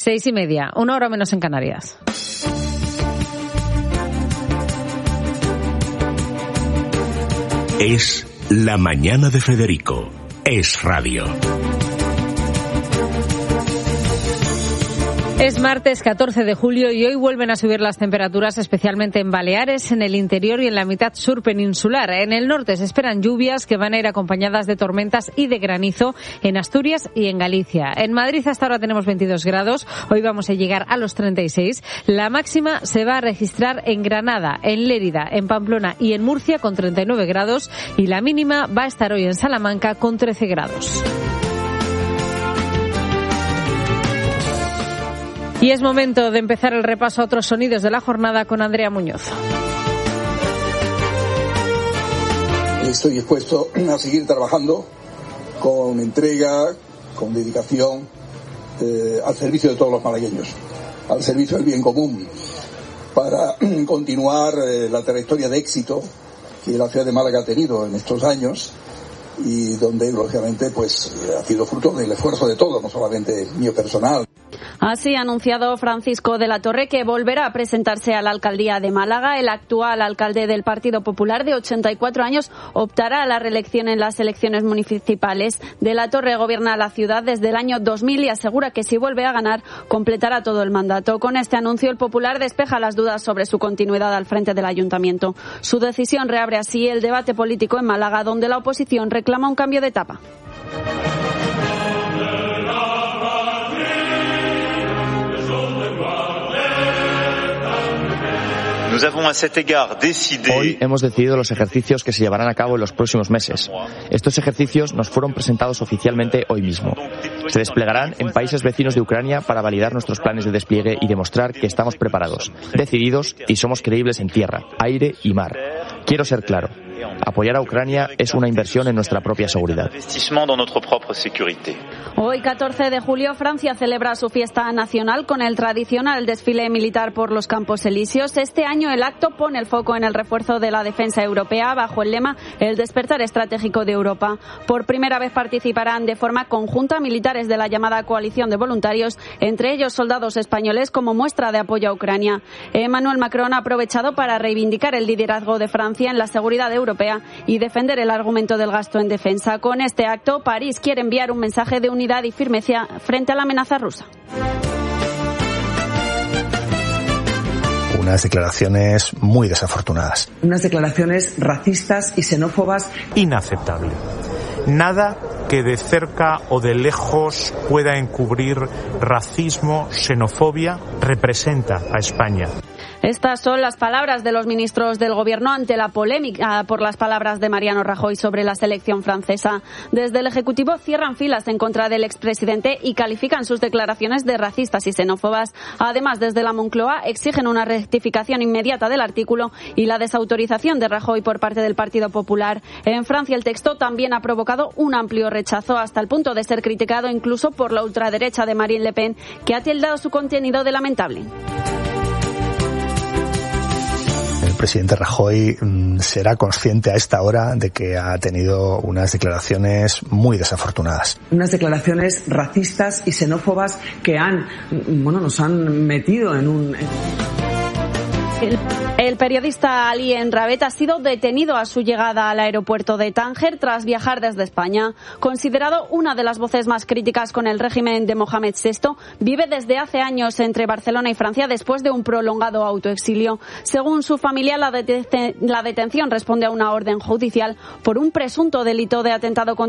6:30, 1 hora menos en Canarias. Es la mañana de Federico. Es radio. Es martes 14 de julio y hoy vuelven a subir las temperaturas, especialmente en Baleares, en el interior y en la mitad sur peninsular. En el norte se esperan lluvias que van a ir acompañadas de tormentas y de granizo en Asturias y en Galicia. En Madrid hasta ahora tenemos 22 grados, hoy vamos a llegar a los 36. La máxima se va a registrar en Granada, en Lérida, en Pamplona y en Murcia con 39 grados y la mínima va a estar hoy en Salamanca con 13 grados. Y es momento de empezar el repaso a otros sonidos de la jornada con Andrea Muñoz. Estoy dispuesto a seguir trabajando con entrega, con dedicación, al servicio de todos los malagueños, al servicio del bien común, para continuar la trayectoria de éxito que la ciudad de Málaga ha tenido en estos años y donde, lógicamente, pues ha sido fruto del esfuerzo de todos, no solamente mío personal. Así ha anunciado Francisco de la Torre que volverá a presentarse a la alcaldía de Málaga. El actual alcalde del Partido Popular, de 84 años, optará a la reelección en las elecciones municipales. De la Torre gobierna la ciudad desde el año 2000 y asegura que si vuelve a ganar, completará todo el mandato. Con este anuncio, el Popular despeja las dudas sobre su continuidad al frente del ayuntamiento. Su decisión reabre así el debate político en Málaga, donde la oposición reclama un cambio de etapa. Hoy hemos decidido los ejercicios que se llevarán a cabo en los próximos meses. Estos ejercicios nos fueron presentados oficialmente hoy mismo. Se desplegarán en países vecinos de Ucrania para validar nuestros planes de despliegue y demostrar que estamos preparados, decididos y somos creíbles en tierra, aire y mar. Quiero ser claro. Apoyar a Ucrania es una inversión en nuestra propia seguridad. Hoy, 14 de julio, Francia celebra su fiesta nacional con el tradicional desfile militar por los Campos Elíseos. Este año el acto pone el foco en el refuerzo de la defensa europea bajo el lema El despertar estratégico de Europa. Por primera vez participarán de forma conjunta militares de la llamada coalición de voluntarios, entre ellos soldados españoles, como muestra de apoyo a Ucrania. Emmanuel Macron ha aprovechado para reivindicar el liderazgo de Francia en la seguridad europea y defender el argumento del gasto en defensa. Con este acto, París quiere enviar un mensaje de unidad y firmeza frente a la amenaza rusa. Unas declaraciones muy desafortunadas. Unas declaraciones racistas y xenófobas. Inaceptable. Nada que de cerca o de lejos pueda encubrir racismo, xenofobia, representa a España. Estas son las palabras de los ministros del Gobierno ante la polémica por las palabras de Mariano Rajoy sobre la selección francesa. Desde el Ejecutivo cierran filas en contra del expresidente y califican sus declaraciones de racistas y xenófobas. Además, desde la Moncloa exigen una rectificación inmediata del artículo y la desautorización de Rajoy por parte del Partido Popular. En Francia, el texto también ha provocado un amplio rechazo, hasta el punto de ser criticado incluso por la ultraderecha de Marine Le Pen, que ha tildado su contenido de lamentable. El presidente Rajoy será consciente a esta hora de que ha tenido unas declaraciones muy desafortunadas. Unas declaraciones racistas y xenófobas que nos han metido en un... El periodista Ali Enrabet ha sido detenido a su llegada al aeropuerto de Tánger tras viajar desde España. Considerado una de las voces más críticas con el régimen de Mohamed VI, vive desde hace años entre Barcelona y Francia después de un prolongado autoexilio. Según su familia, la detención responde a una orden judicial por un presunto delito de atentado contra